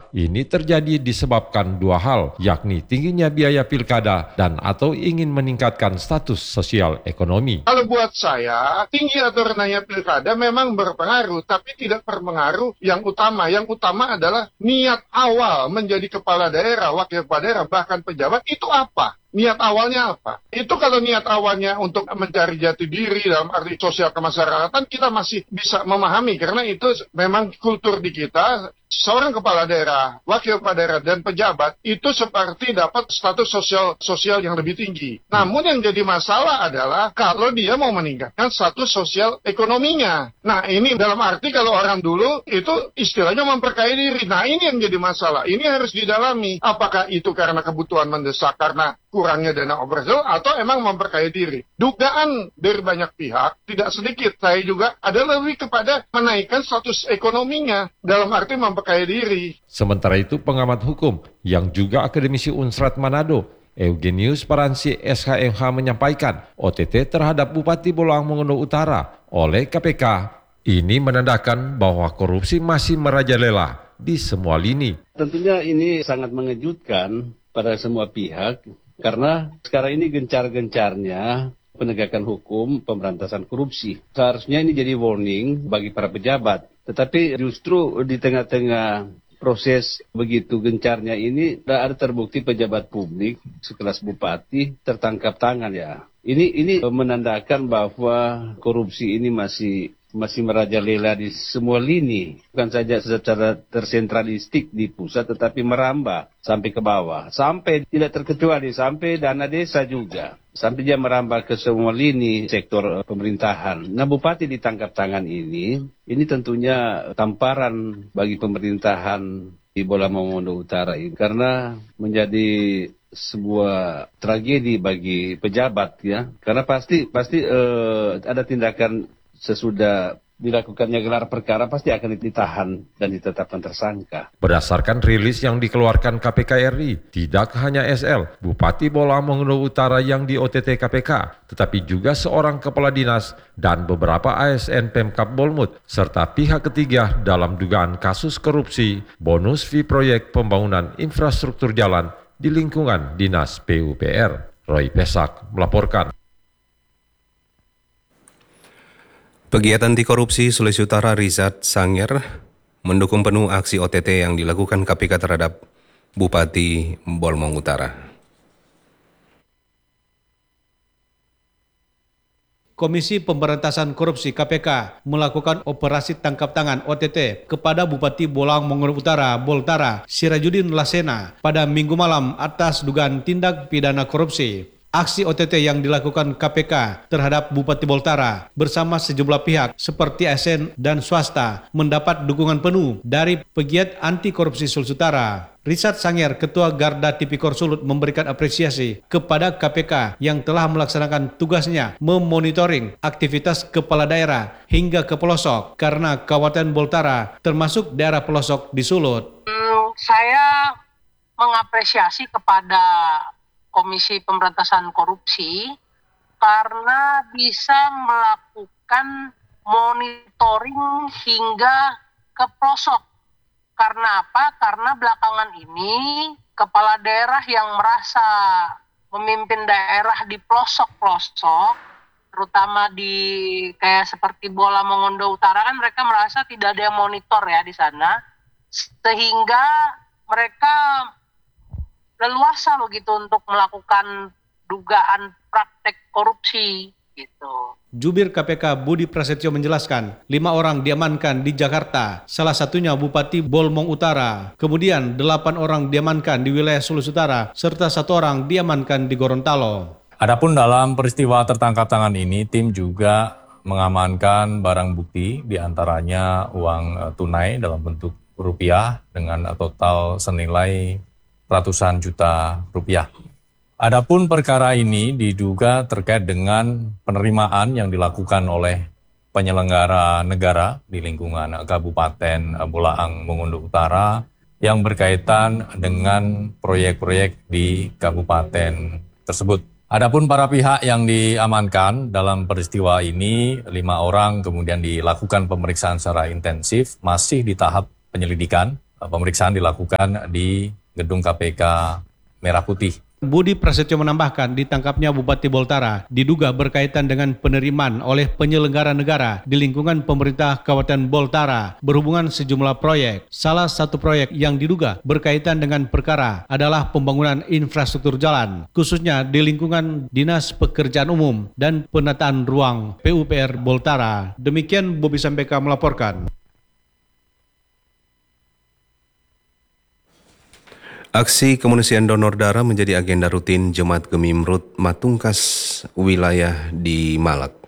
Ini terjadi disebabkan dua hal, yakni tingginya biaya pilkada dan atau ingin meningkatkan status sosial ekonomi. Kalau buat saya, tinggi atau renahnya pilkada memang berpengaruh, tapi tidak berpengaruh yang utama. Yang utama adalah niat awal menjadi kepala daerah, wakil kepala daerah, bahkan pejabat, itu apa? Niat awalnya apa? Itu kalau niat awalnya untuk mencari jati diri dalam arti sosial kemasyarakatan, kita masih bisa memahami, karena itu memang kultur di kita. Seorang kepala daerah, wakil kepala daerah, dan pejabat itu seperti dapat status sosial yang lebih tinggi. Namun yang jadi masalah adalah kalau dia mau meningkatkan status sosial ekonominya. Nah ini dalam arti kalau orang dulu itu istilahnya memperkaya diri. Nah ini yang jadi masalah. Ini harus didalami. Apakah itu karena kebutuhan mendesak, karena kurangnya dana operasional, atau emang memperkaya diri? Dugaan dari banyak pihak, tidak sedikit, saya juga ada lebih kepada menaikkan status ekonominya dalam arti memperkaya diri. Sementara itu pengamat hukum yang juga akademisi Unsrat Manado, Eugenius Paransi SHMH menyampaikan OTT terhadap Bupati Bolaang Mongondo Utara oleh KPK ini menandakan bahwa korupsi masih merajalela di semua lini. Tentunya ini sangat mengejutkan pada semua pihak karena sekarang ini gencar-gencarnya penegakan hukum, pemberantasan korupsi. Seharusnya ini jadi warning bagi para pejabat. Tetapi justru di tengah-tengah proses begitu gencarnya ini ada terbukti pejabat publik sekelas bupati tertangkap tangan ya. Ini menandakan bahwa korupsi ini masih merajalela di semua lini, bukan saja secara tersentralistik di pusat, tetapi merambah sampai ke bawah, sampai tidak terkecuali sampai dana desa juga, sampai dia merambah ke semua lini sektor pemerintahan. Nah, bupati ditangkap tangan ini tentunya tamparan bagi pemerintahan di Bolaang Mongondo Utara ini, karena menjadi sebuah tragedi bagi pejabat ya, karena pasti ada tindakan sesudah dilakukannya gelar perkara pasti akan ditahan dan ditetapkan tersangka. Berdasarkan rilis yang dikeluarkan KPK RI, tidak hanya SL, Bupati Bolaang Mongondo Utara yang di OTT KPK, tetapi juga seorang kepala dinas dan beberapa ASN Pemkab Bolmut, serta pihak ketiga dalam dugaan kasus korupsi bonus fee proyek pembangunan infrastruktur jalan di lingkungan Dinas PUPR. Roy Pesak melaporkan. Pegiat anti korupsi Sulawesi Utara Rizat Sanger mendukung penuh aksi OTT yang dilakukan KPK terhadap Bupati Bolmong Utara. Komisi Pemberantasan Korupsi KPK melakukan operasi tangkap tangan OTT kepada Bupati Bolaang Mongondo Utara Boltara Sirajudin Lasena pada Minggu malam atas dugaan tindak pidana korupsi. Aksi OTT yang dilakukan KPK terhadap Bupati Boltara bersama sejumlah pihak seperti ASN dan swasta mendapat dukungan penuh dari pegiat anti korupsi Sulawesi Utara. Rizat Sanger, Ketua Garda Tipikor Sulut, memberikan apresiasi kepada KPK yang telah melaksanakan tugasnya memonitoring aktivitas kepala daerah hingga ke pelosok karena Kabupaten Boltara termasuk daerah pelosok di Sulut. Saya mengapresiasi kepada Komisi Pemberantasan Korupsi karena bisa melakukan monitoring hingga ke pelosok. Karena apa? Karena belakangan ini kepala daerah yang merasa memimpin daerah di pelosok-pelosok, terutama di kayak seperti Bolaang Mongondo Utara, kan mereka merasa tidak ada yang monitor ya di sana, sehingga mereka leluasa begitu untuk melakukan dugaan praktek korupsi gitu. Jubir KPK Budi Prasetyo menjelaskan, 5 orang diamankan di Jakarta, salah satunya Bupati Bolmong Utara. Kemudian 8 orang diamankan di wilayah Sulawesi Utara, serta 1 orang diamankan di Gorontalo. Adapun dalam peristiwa tertangkap tangan ini, tim juga mengamankan barang bukti, diantaranya uang tunai dalam bentuk rupiah dengan total senilai ratusan juta rupiah. Adapun perkara ini diduga terkait dengan penerimaan yang dilakukan oleh penyelenggara negara di lingkungan Kabupaten Bolaang Mongondo Utara yang berkaitan dengan proyek-proyek di kabupaten tersebut. Adapun para pihak yang diamankan dalam peristiwa ini, 5 orang kemudian dilakukan pemeriksaan secara intensif, masih di tahap penyelidikan. pemeriksaan dilakukan di gedung KPK Merah Putih. Budi Prasetyo menambahkan ditangkapnya Bupati Boltara diduga berkaitan dengan penerimaan oleh penyelenggara negara di lingkungan pemerintah Kabupaten Boltara berhubungan sejumlah proyek. Salah satu proyek yang diduga berkaitan dengan perkara adalah pembangunan infrastruktur jalan, khususnya di lingkungan Dinas Pekerjaan Umum dan Penataan Ruang PUPR Boltara. Demikian Bobi Sampeka melaporkan. Aksi kemanusiaan donor darah menjadi agenda rutin Jemaat Gemim Rut Matungkas wilayah di Malak.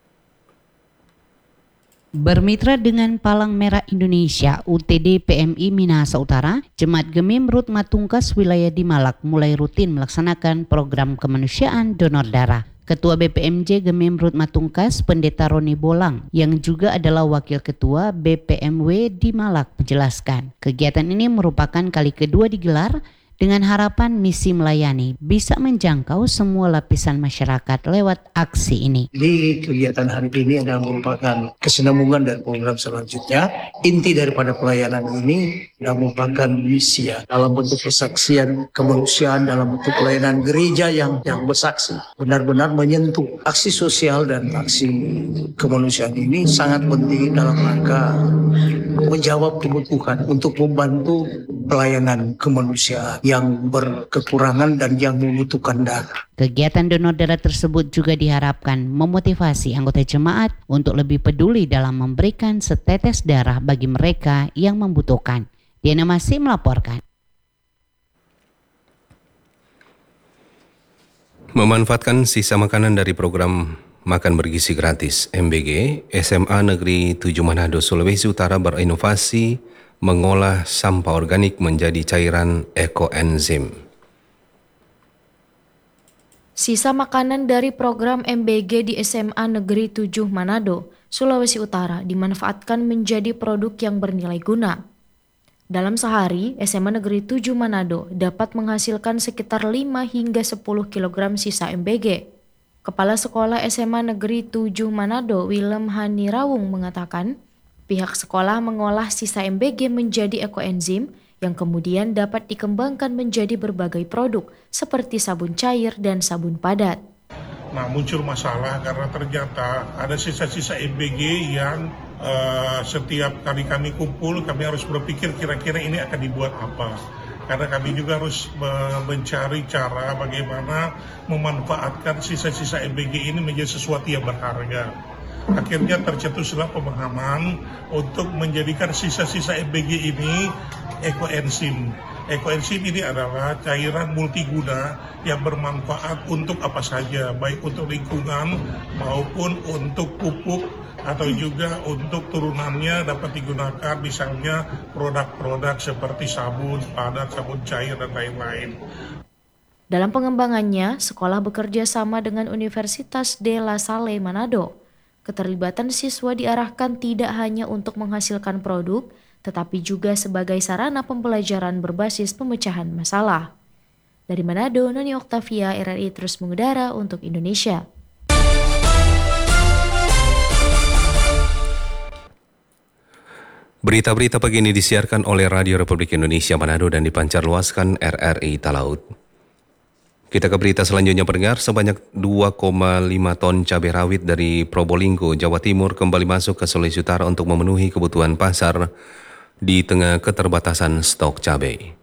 Bermitra dengan Palang Merah Indonesia UTD PMI Minahasa Utara, Jemaat Gemim Rut Matungkas wilayah di Malak mulai rutin melaksanakan program kemanusiaan donor darah. Ketua BPMJ Gemim Rut Matungkas, Pendeta Roni Bolang, yang juga adalah Wakil Ketua BPMW di Malak, menjelaskan kegiatan ini merupakan kali kedua digelar dengan harapan misi melayani bisa menjangkau semua lapisan masyarakat lewat aksi ini. Di kegiatan hari ini adalah merupakan kesinambungan dari program selanjutnya. Inti daripada pelayanan ini adalah merupakan misi dalam bentuk kesaksian kemanusiaan, dalam bentuk pelayanan gereja yang bersaksi. Benar-benar menyentuh aksi sosial dan aksi kemanusiaan ini sangat penting dalam rangka menjawab kebutuhan untuk membantu pelayanan kemanusiaan yang berkekurangan dan yang membutuhkan darah. Kegiatan donor darah tersebut juga diharapkan memotivasi anggota jemaat untuk lebih peduli dalam memberikan setetes darah bagi mereka yang membutuhkan. Diana masih melaporkan. Memanfaatkan sisa makanan dari program Makan Bergizi Gratis MBG, SMA Negeri 7 Manado, Sulawesi Utara berinovasi mengolah sampah organik menjadi cairan ekoenzim. Sisa makanan dari program MBG di SMA Negeri 7 Manado, Sulawesi Utara dimanfaatkan menjadi produk yang bernilai guna. Dalam sehari, SMA Negeri 7 Manado dapat menghasilkan sekitar 5 hingga 10 kg sisa MBG. Kepala Sekolah SMA Negeri 7 Manado, Willem Hanirawung mengatakan, pihak sekolah mengolah sisa MBG menjadi ekoenzim yang kemudian dapat dikembangkan menjadi berbagai produk seperti sabun cair dan sabun padat. Nah, muncul masalah karena ternyata ada sisa-sisa MBG yang setiap kali kami kumpul, kami harus berpikir kira-kira ini akan dibuat apa. Karena kami juga harus mencari cara bagaimana memanfaatkan sisa-sisa MBG ini menjadi sesuatu yang berharga. Akhirnya tercetuslah pemahaman untuk menjadikan sisa-sisa MBG ini ekoenzim. Ekoenzim ini adalah cairan multiguna yang bermanfaat untuk apa saja, baik untuk lingkungan maupun untuk pupuk atau juga untuk turunannya dapat digunakan misalnya produk-produk seperti sabun padat, sabun cair, dan lain-lain. Dalam pengembangannya, sekolah bekerja sama dengan Universitas de La Salle Manado. Keterlibatan siswa diarahkan tidak hanya untuk menghasilkan produk, tetapi juga sebagai sarana pembelajaran berbasis pemecahan masalah. Dari Manado, Noni Oktavia, RRI terus mengudara untuk Indonesia. Berita-berita pagi ini disiarkan oleh Radio Republik Indonesia Manado dan dipancarluaskan RRI Talaut. Kita ke berita selanjutnya, pendengar. Sebanyak 2,5 ton cabai rawit dari Probolinggo, Jawa Timur kembali masuk ke Sulawesi Utara untuk memenuhi kebutuhan pasar di tengah keterbatasan stok cabai.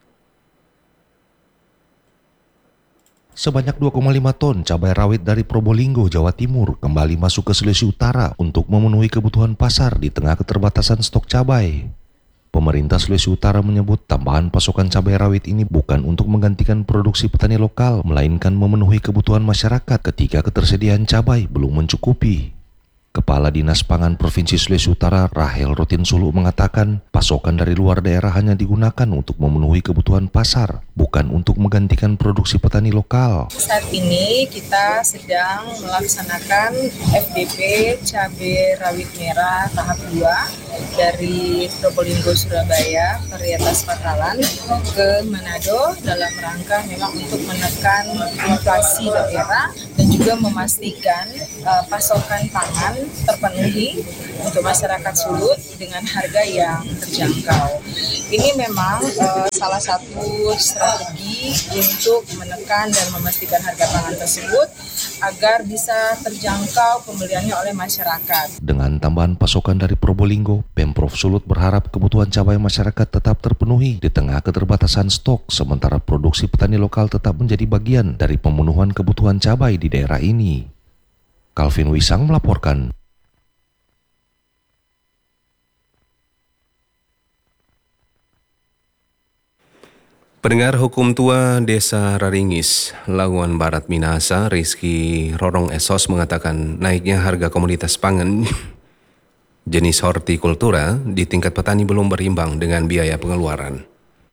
Sebanyak 2,5 ton cabai rawit dari Probolinggo, Jawa Timur kembali masuk ke Sulawesi Utara untuk memenuhi kebutuhan pasar di tengah keterbatasan stok cabai. Pemerintah Sulawesi Utara menyebut tambahan pasokan cabai rawit ini bukan untuk menggantikan produksi petani lokal, melainkan memenuhi kebutuhan masyarakat ketika ketersediaan cabai belum mencukupi. Kepala Dinas Pangan Provinsi Sulawesi Utara, Rahel Rotin Sulu, mengatakan pasokan dari luar daerah hanya digunakan untuk memenuhi kebutuhan pasar, bukan untuk menggantikan produksi petani lokal. Saat ini kita sedang melaksanakan FDP cabai rawit merah tahap 2 dari Probolinggo Surabaya varietas Patalan ke Manado dalam rangka memang untuk menekan inflasi daerah dan juga memastikan pasokan pangan terpenuhi untuk masyarakat Sulut dengan harga yang terjangkau. Ini memang salah satu strategi untuk menekan dan memastikan harga pangan tersebut agar bisa terjangkau pembeliannya oleh masyarakat. Dengan tambahan pasokan dari Probolinggo, Pemprov Sulut berharap kebutuhan cabai masyarakat tetap terpenuhi di tengah keterbatasan stok, sementara produksi petani lokal tetap menjadi bagian dari pemenuhan kebutuhan cabai di daerah ini. Calvin Wisang melaporkan. Pendengar, Hukum Tua Desa Raringis, Labuan Barat, Minahasa, Rizky Rorong Esos mengatakan naiknya harga komoditas pangan jenis hortikultura di tingkat petani belum berimbang dengan biaya pengeluaran.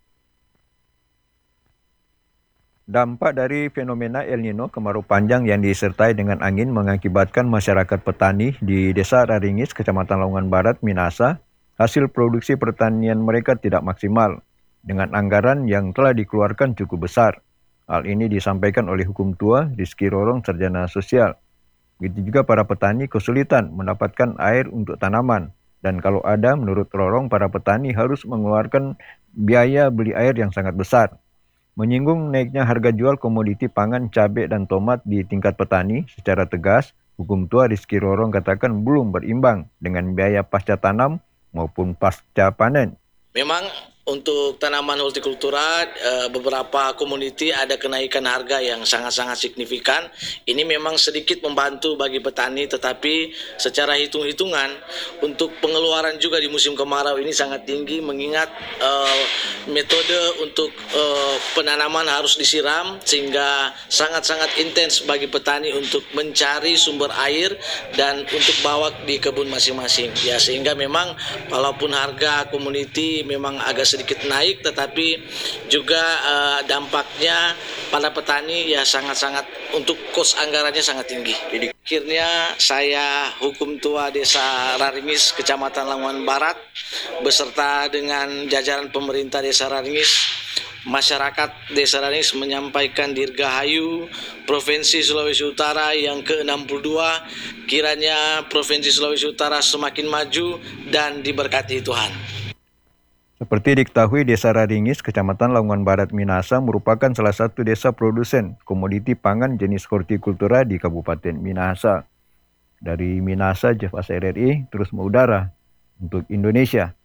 Dampak dari fenomena El Nino kemarau panjang yang disertai dengan angin mengakibatkan masyarakat petani di Desa Raringis, Kecamatan Labuan Barat, Minahasa, hasil produksi pertanian mereka tidak maksimal dengan anggaran yang telah dikeluarkan cukup besar. Hal ini disampaikan oleh Hukum Tua Rizky Rorong, Sarjana Sosial. Begitu juga para petani kesulitan mendapatkan air untuk tanaman. Dan kalau ada, menurut Rorong, para petani harus mengeluarkan biaya beli air yang sangat besar. Menyinggung naiknya harga jual komoditi pangan, cabai, dan tomat di tingkat petani secara tegas, Hukum Tua Rizky Rorong katakan belum berimbang dengan biaya pasca tanam maupun pasca panen. Memang untuk tanaman hortikultura beberapa komoditi ada kenaikan harga yang sangat-sangat signifikan. Ini memang sedikit membantu bagi petani, tetapi secara hitung-hitungan untuk pengeluaran juga di musim kemarau ini sangat tinggi, mengingat metode untuk penanaman harus disiram, sehingga sangat-sangat intens bagi petani untuk mencari sumber air dan untuk bawa di kebun masing-masing. Ya, sehingga memang walaupun harga komoditi memang agak sedikit naik, tetapi juga dampaknya pada petani ya sangat-sangat, untuk kos anggarannya sangat tinggi. Jadi akhirnya saya Hukum Tua Desa Raringis, Kecamatan Labuan Barat, beserta dengan jajaran pemerintah Desa Raringis, masyarakat Desa Raringis menyampaikan dirgahayu Provinsi Sulawesi Utara yang ke-62, kiranya Provinsi Sulawesi Utara semakin maju dan diberkati Tuhan. Seperti diketahui, Desa Raringis, Kecamatan Labuan Barat, Minahasa merupakan salah satu desa produsen komoditi pangan jenis hortikultura di Kabupaten Minahasa. Dari Minahasa, Jeff Asa RRI terus mengudara untuk Indonesia.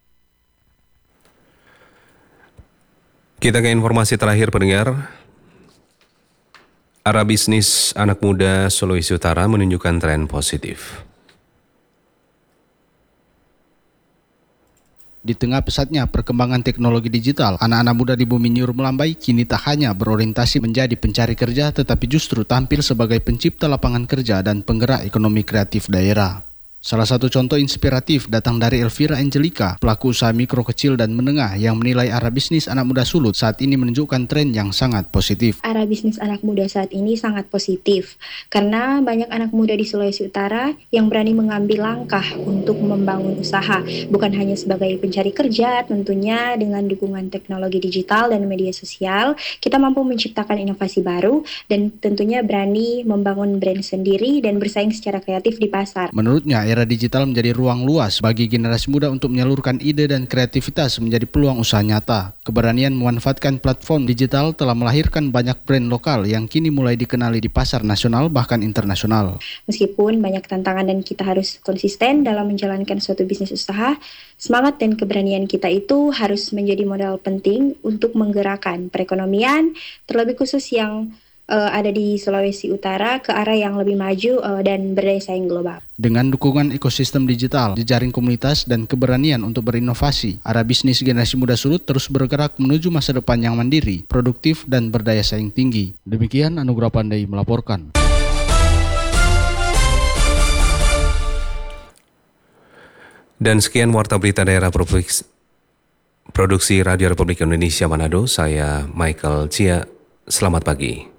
Kita ke informasi terakhir, pendengar. Arah bisnis anak muda Sulawesi Utara menunjukkan tren positif. Di tengah pesatnya perkembangan teknologi digital, anak-anak muda di Bumi Nyur Melambai kini tak hanya berorientasi menjadi pencari kerja, tetapi justru tampil sebagai pencipta lapangan kerja dan penggerak ekonomi kreatif daerah. Salah satu contoh inspiratif datang dari Elvira Angelica, pelaku usaha mikro, kecil, dan menengah yang menilai arah bisnis anak muda Sulut saat ini menunjukkan tren yang sangat positif. Arah bisnis anak muda saat ini sangat positif karena banyak anak muda di Sulawesi Utara yang berani mengambil langkah untuk membangun usaha, bukan hanya sebagai pencari kerja. Tentunya dengan dukungan teknologi digital dan media sosial, kita mampu menciptakan inovasi baru dan tentunya berani membangun brand sendiri dan bersaing secara kreatif di pasar. Menurutnya, era digital menjadi ruang luas bagi generasi muda untuk menyalurkan ide dan kreativitas menjadi peluang usaha nyata. Keberanian memanfaatkan platform digital telah melahirkan banyak brand lokal yang kini mulai dikenali di pasar nasional bahkan internasional. Meskipun banyak tantangan dan kita harus konsisten dalam menjalankan suatu bisnis usaha, semangat dan keberanian kita itu harus menjadi modal penting untuk menggerakkan perekonomian, terlebih khusus yang ada di Sulawesi Utara ke arah yang lebih maju dan berdaya saing global. Dengan dukungan ekosistem digital, jejaring komunitas, dan keberanian untuk berinovasi, arah bisnis generasi muda Sulut terus bergerak menuju masa depan yang mandiri, produktif, dan berdaya saing tinggi. Demikian Anugrah Pandai melaporkan. Dan sekian Warta Berita Daerah Produksi Radio Republik Indonesia Manado, saya Michael Cia. Selamat pagi.